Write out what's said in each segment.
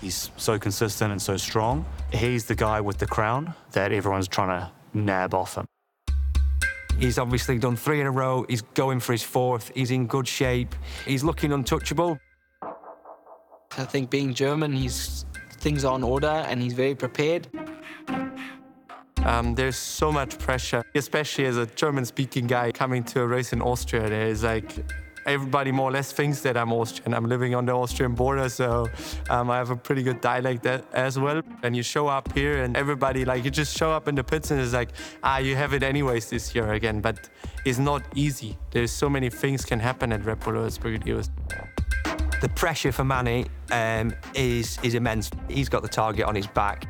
He's so consistent and so strong. He's the guy with the crown that everyone's trying to nab off him. He's obviously done 3 in a row. He's going for his 4th. He's in good shape. He's looking untouchable. I think being German, things are in order and he's very prepared. There's so much pressure, especially as a German-speaking guy coming to a race in Austria. There's like everybody more or less thinks that I'm Austrian. I'm living on the Austrian border, so I have a pretty good dialect as well. And you show up here and everybody, you just show up in the pits and it's like, you have it anyways this year again. But it's not easy. There's so many things can happen at Red Bull Erzberger. The pressure for Manny is immense. He's got the target on his back.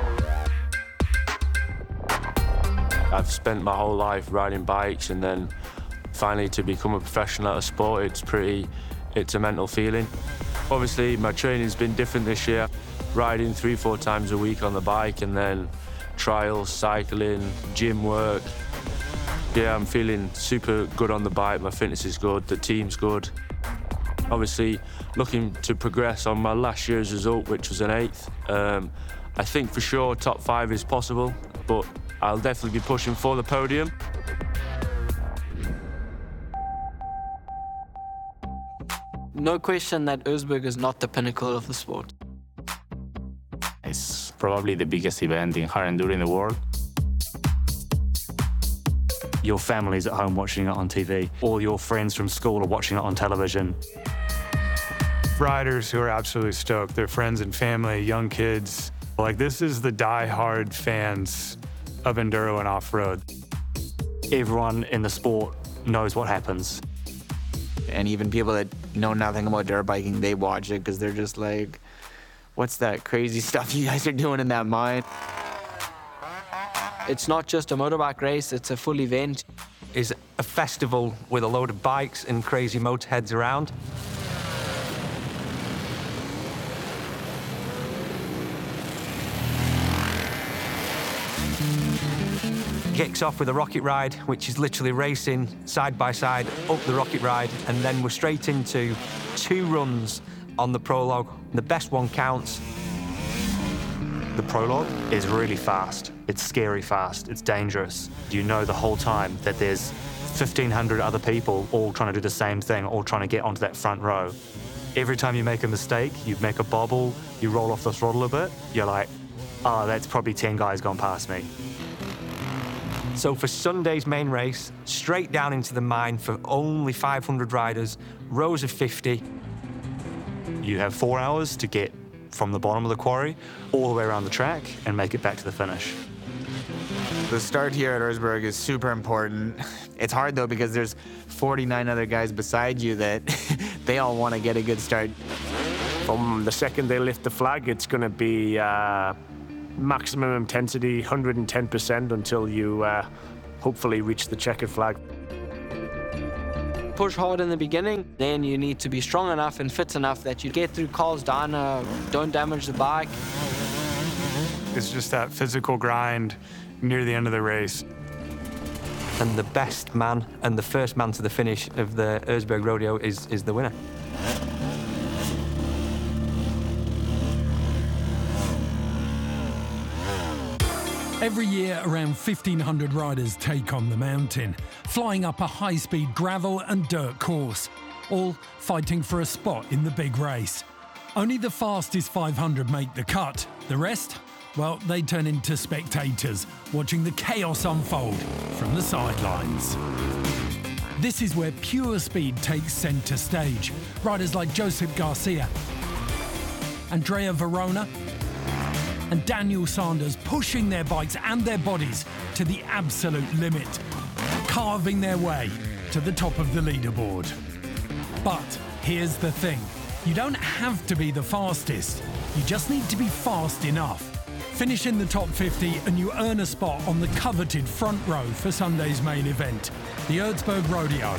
I've spent my whole life riding bikes, and then finally to become a professional at a sport, it's a mental feeling. Obviously, my training's been different this year, riding 3-4 times a week on the bike, and then trials, cycling, gym work. Yeah, I'm feeling super good on the bike. My fitness is good, the team's good. Obviously, looking to progress on my last year's result, which was an 8th. I think for sure top 5 is possible, but I'll definitely be pushing for the podium. No question that Erzberger is not the pinnacle of the sport. It's probably the biggest event in hard enduro in the world. Your family's at home watching it on TV. All your friends from school are watching it on television. Riders who are absolutely stoked. Their friends and family, young kids. This is the die-hard fans of enduro and off-road. Everyone in the sport knows what happens. And even people that know nothing about dirt biking, they watch it because they're just like, what's that crazy stuff you guys are doing in that mine? It's not just a motorbike race, it's a full event. It's a festival with a load of bikes and crazy motorheads around. Kicks off with a rocket ride, which is literally racing side by side up the rocket ride, and then we're straight into 2 runs on the prologue. The best one counts. The prologue is really fast. It's scary fast. It's dangerous. You know the whole time that there's 1,500 other people all trying to do the same thing, all trying to get onto that front row. Every time you make a mistake, you make a bobble, you roll off the throttle a bit, you're like, that's probably 10 guys gone past me. So for Sunday's main race, straight down into the mine for only 500 riders, rows of 50. You have 4 hours to get from the bottom of the quarry all the way around the track and make it back to the finish. The start here at Erzberg is super important. It's hard though because there's 49 other guys beside you that they all want to get a good start. From the second they lift the flag, it's going to be maximum intensity, 110% until you hopefully reach the checkered flag. Push hard in the beginning, then you need to be strong enough and fit enough that you get through Carl's Diner, don't damage the bike. It's just that physical grind near the end of the race. And the best man and the first man to the finish of the Erzberg Rodeo is the winner. Every year, around 1,500 riders take on the mountain, flying up a high-speed gravel and dirt course, all fighting for a spot in the big race. Only the fastest 500 make the cut. The rest, well, they turn into spectators, watching the chaos unfold from the sidelines. This is where pure speed takes centre stage. Riders like Josep Garcia, Andrea Verona, and Daniel Sanders pushing their bikes and their bodies to the absolute limit, carving their way to the top of the leaderboard. But here's the thing, you don't have to be the fastest, you just need to be fast enough. Finish in the top 50 and you earn a spot on the coveted front row for Sunday's main event, the Erzberg Rodeo.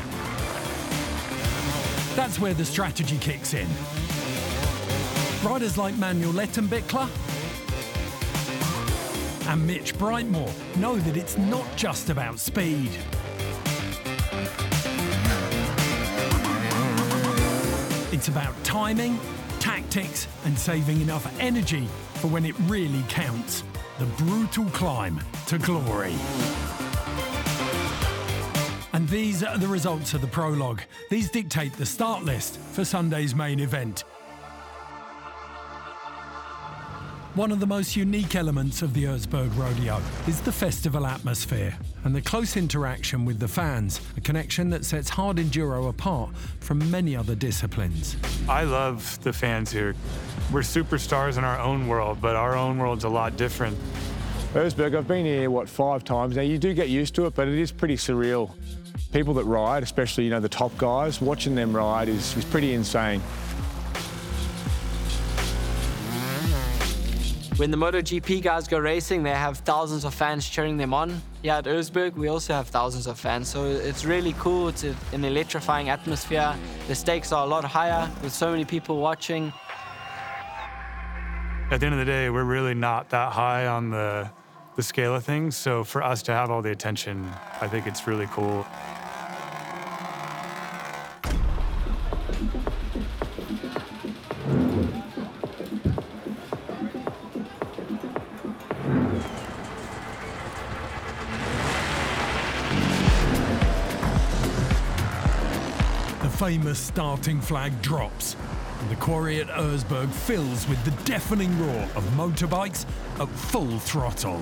That's where the strategy kicks in. Riders like Manuel Lettenbichler and Mitch Brightmore know that it's not just about speed. It's about timing, tactics and saving enough energy for when it really counts. The brutal climb to glory. And these are the results of the prologue. These dictate the start list for Sunday's main event. One of the most unique elements of the Erzberg Rodeo is the festival atmosphere and the close interaction with the fans, a connection that sets hard enduro apart from many other disciplines. I love the fans here. We're superstars in our own world, but our own world's a lot different. Erzberg, I've been here, 5 times now. You do get used to it, but it is pretty surreal. People that ride, especially, the top guys, watching them ride is pretty insane. When the MotoGP guys go racing, they have thousands of fans cheering them on. Here at Erzberg, we also have thousands of fans, so it's really cool. It's an electrifying atmosphere. The stakes are a lot higher with so many people watching. At the end of the day, we're really not that high on the scale of things, so for us to have all the attention, I think it's really cool. The famous starting flag drops, and the quarry at Erzberg fills with the deafening roar of motorbikes at full throttle.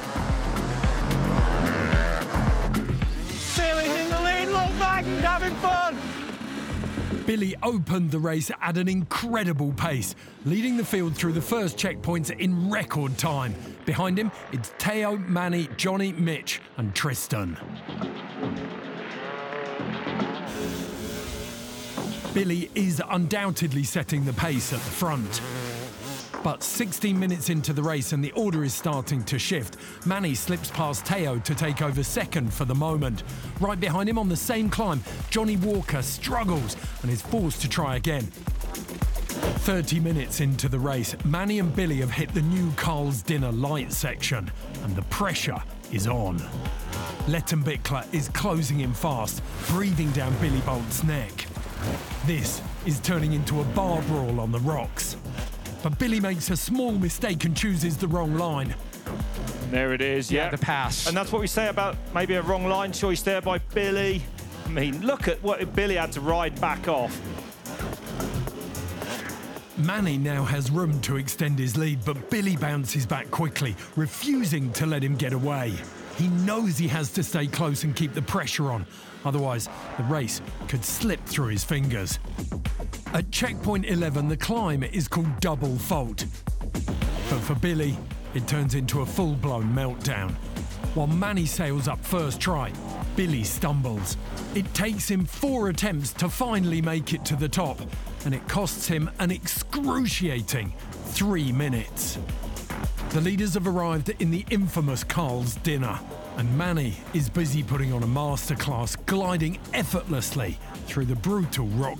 Billy's in the lead, look back, he's having fun! Billy opened the race at an incredible pace, leading the field through the first checkpoints in record time. Behind him, it's Teo, Manny, Johnny, Mitch and Tristan. Billy is undoubtedly setting the pace at the front. But 16 minutes into the race and the order is starting to shift. Manny slips past Teo to take over second for the moment. Right behind him on the same climb, Johnny Walker struggles and is forced to try again. 30 minutes into the race, Manny and Billy have hit the new Carl's Dinner light section and the pressure is on. Lettenbichler is closing in fast, breathing down Billy Bolt's neck. This is turning into a bar brawl on the rocks. But Billy makes a small mistake and chooses the wrong line. There it is, yeah. The pass. And that's what we say about maybe a wrong line choice there by Billy. I mean, look at what Billy had to ride back off. Manny now has room to extend his lead, but Billy bounces back quickly, refusing to let him get away. He knows he has to stay close and keep the pressure on. Otherwise, the race could slip through his fingers. At checkpoint 11, the climb is called Double Fault. But for Billy, it turns into a full-blown meltdown. While Manny sails up first try, Billy stumbles. It takes him 4 attempts to finally make it to the top, and it costs him an excruciating 3 minutes. The leaders have arrived in the infamous Carl's Dinner, and Manny is busy putting on a masterclass, gliding effortlessly through the brutal rock